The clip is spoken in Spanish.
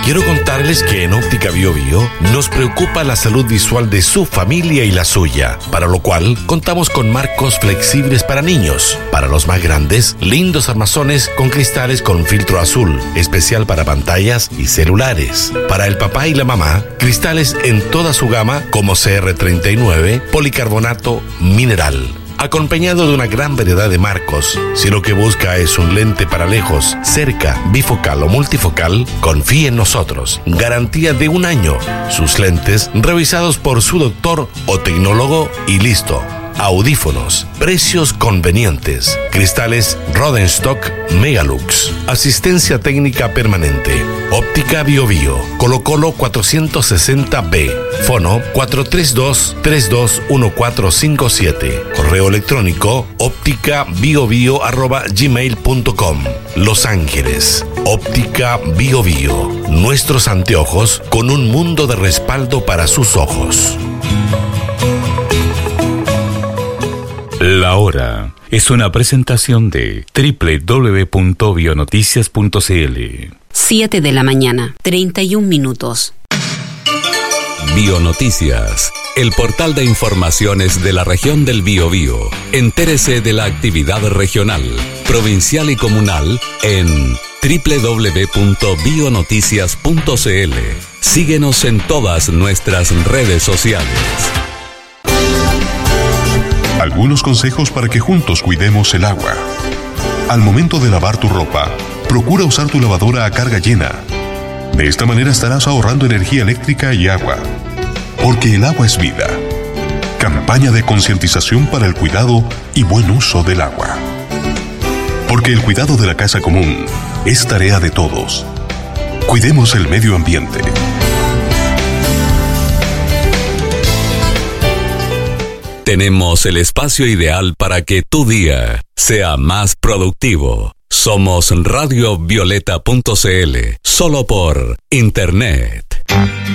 Quiero contarles que en Óptica Bio Bio nos preocupa la salud visual de su familia y la suya, para lo cual contamos con marcos flexibles para niños. Para los más grandes, lindos armazones con cristales con filtro azul, especial para pantallas y celulares. Para el papá y la mamá, cristales en toda su gama como CR39, policarbonato, mineral, acompañado de una gran variedad de marcos. Si lo que busca es un lente para lejos, cerca, bifocal o multifocal, confíe en nosotros. Garantía de 1 año. Sus lentes revisados por su doctor o tecnólogo y listo. Audífonos, precios convenientes, cristales Rodenstock Megalux, asistencia técnica permanente. Óptica Bio Bio, Colo Colo 460B, fono 432-321457, correo electrónico ópticabiobio@gmail.com. Los Ángeles, Óptica Bio Bio, nuestros anteojos con un mundo de respaldo para sus ojos. La Hora es una presentación de www.bionoticias.cl. 7 de la mañana, 31 minutos. Bionoticias, el portal de informaciones de la región del Biobío. Entérese de la actividad regional, provincial y comunal en www.bionoticias.cl. Síguenos en todas nuestras redes sociales. Algunos consejos para que juntos cuidemos el agua. Al momento de lavar tu ropa, procura usar tu lavadora a carga llena. De esta manera estarás ahorrando energía eléctrica y agua. Porque el agua es vida. Campaña de concientización para el cuidado y buen uso del agua. Porque el cuidado de la casa común es tarea de todos. Cuidemos el medio ambiente. Tenemos el espacio ideal para que tu día sea más productivo. Somos radiovioleta.cl, solo por Internet.